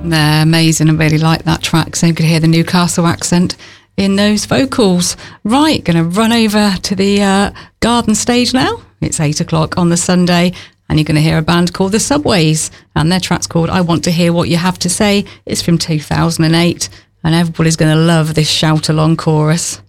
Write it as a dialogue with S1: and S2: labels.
S1: They're amazing. I really like that track. So you could hear the Newcastle accent in those vocals. Right, going to run over to the garden stage now. It's 8 o'clock on the Sunday, and you're going to hear a band called The Subways, and their track's called I Want to Hear What You Have to Say. It's from 2008, and everybody's going to love this shout-along chorus.